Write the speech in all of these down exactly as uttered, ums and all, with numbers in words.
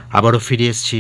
আবারও ফিরে এসেছি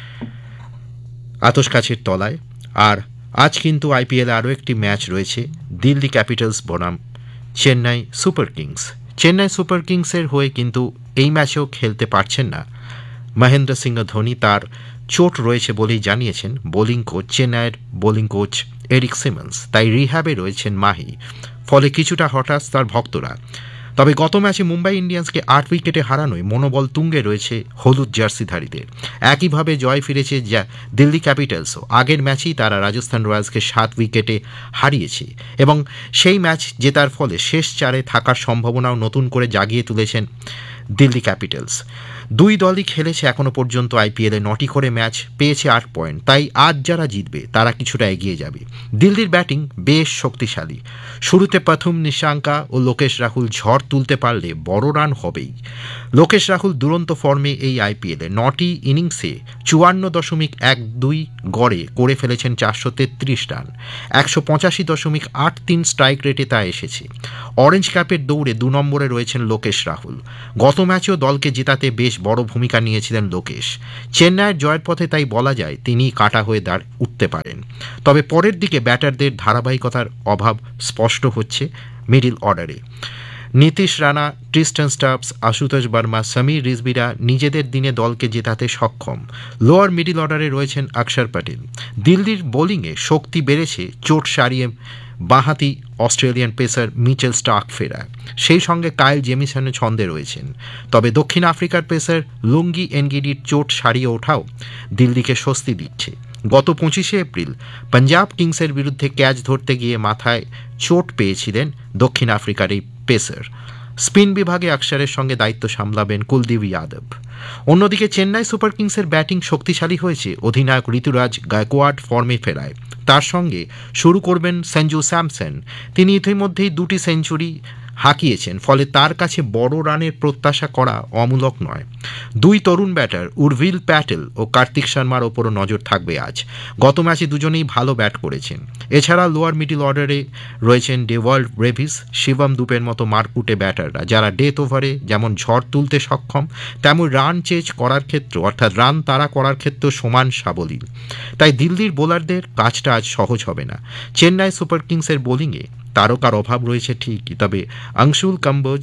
আতশ কাছের তলায়। আর আজ কিন্তু আইপিএলে আরও একটি ম্যাচ রয়েছে, দিল্লি ক্যাপিটালস বনাম Chennai super Kings. Chennai super কিংসের হয়ে কিন্তু এই ম্যাচেও খেলতে পারছেন না মহেন্দ্র সিং ধোনি। তার চোট রয়েছে বলেই জানিয়েছেন বোলিং কোচ, চেন্নাইয়ের বোলিং কোচ এরিক সিমন্স। তাই রিহ্যাবে রয়েছেন মাহি, ফলে কিছুটা হতাশ তার ভক্তরা। তবে গত ম্যাচে মুম্বাই ইন্ডিয়ান্সকে আট উইকেটে হারানোয় মনোবল তুঙ্গে রয়েছে হলুদ জার্সিধারীদের। একইভাবে জয় ফিরেছে যা দিল্লি ক্যাপিটালসও। আগের ম্যাচেই তারা রাজস্থান রয়্যালসকে সাত উইকেটে হারিয়েছে এবং সেই ম্যাচ জেতার ফলে শেষ চারে থাকার সম্ভাবনাও নতুন করে জাগিয়ে তুলেছেন দিল্লি ক্যাপিটালস। দুই দলই খেলেছে এখনো পর্যন্ত আইপিএলে নটি করে ম্যাচ, পেয়েছে আট পয়েন্ট। তাই আজ যারা জিতবে তারা কিছুটা এগিয়ে যাবে। দিল্লির ব্যাটিং বেশ শক্তিশালী। শুরুতে প্রথম নিশাঙ্কা ও লোকেশ রাহুল ঝড় তুলতে পারলে বড় রান হবেই। লোকেশ রাহুল দুরন্ত ফর্মে এই আইপিএলে নটি ইনিংসে চুয়ান্ন দশমিক এক দুই গড়ে করে ফেলেছেন চারশো তেত্রিশ রান। একশো পঁচাশি দশমিক আট তিন স্ট্রাইক রেটে তা এসেছে। অরেঞ্জ ক্যাপের দৌড়ে দু নম্বরে রয়েছেন লোকেশ রাহুল। গত ম্যাচেও দলকে জেতাতে বেশ বড় ভূমিকা নিয়েছিলেন লোকেশ। চেন্নাইয়ের জয়ের পথে তাই বলা যায় তিনি কাঁটা হয়ে দাঁড় উঠতে পারেন। তবে পরের দিকে ব্যাটারদের ধারাবাহিকতার অভাব স্পষ্ট হচ্ছে মিডল অর্ডারে। নীতিশ রানা, ট্রিস্টন স্টাবস, আশুতোষ বার্মা, সমীর রিজভিরা নিজেদের দিনে দলকে জেতাতে সক্ষম। লোয়ার মিডল অর্ডারে রয়েছেন অক্ষর প্যাটেল। দিল্লির বোলিংয়ে শক্তি বেড়েছে চোট সারিয়ে বাঁহাতি অস্ট্রেলিয়ান পেসার মিচেল স্টার্ক ফেরা। সেই সঙ্গে কাইল জেমিসনের ছন্দে রয়েছেন। তবে দক্ষিণ আফ্রিকার পেসার লুঙ্গি এনগিডির চোট সারিয়ে ওঠাও দিল্লিকে স্বস্তি দিচ্ছে। গত পঁচিশে এপ্রিল পাঞ্জাব কিংসের বিরুদ্ধে ক্যাচ ধরতে গিয়ে মাথায় চোট পেয়েছিলেন দক্ষিণ আফ্রিকার এই পেসার। স্পিন বিভাগে অক্ষরের সঙ্গে দায়িত্ব সামলাবেন কুলদীপ যাদব। অন্যদিকে চেন্নাই সুপার কিংসের ব্যাটিং শক্তিশালী হয়েছে অধিনায়ক ঋতুরাজ গায়কোয়াড ফর্মে ফেরায়। তার সঙ্গে শুরু করবেন সঞ্জু স্যামসন। তিনি ইতিমধ্যেই দুটি সেঞ্চুরি হাঁকিয়েছেন, ফলে তার কাছে বড় রানের প্রত্যাশা করা অমূলক নয়। দুই তরুণ ব্যাটার উর্ভিল প্যাটেল ও কার্তিক শর্মার ওপরও নজর থাকবে আজ। গত ম্যাচে দুজনেই ভালো ব্যাট করেছেন। এছাড়া লোয়ার মিডল অর্ডারে রয়েছেন ডেওয়াল্ড ব্রেভিস, শিবম দুপের মতো মারকুটে ব্যাটাররা, যারা ডেথ ওভারে যেমন ঝড় তুলতে সক্ষম তেমন রান চেজ করার ক্ষেত্রে অর্থাৎ রান তাড়া করার ক্ষেত্রেও সমান সাবলীল। তাই দিল্লির বোলারদের কাজটা আজ সহজ হবে না। চেন্নাই সুপার কিংসের বোলিংয়ে তারকার অভাব রয়েছে ঠিকই, তবে আংশুল কম্বোজ,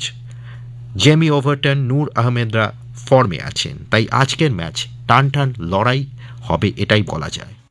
জেমি ওভারটন, নূর আহমেদরা ফর্মে আছেন। তাই আজকের ম্যাচ টান টান লড়াই হবে এটাই বলা যায়।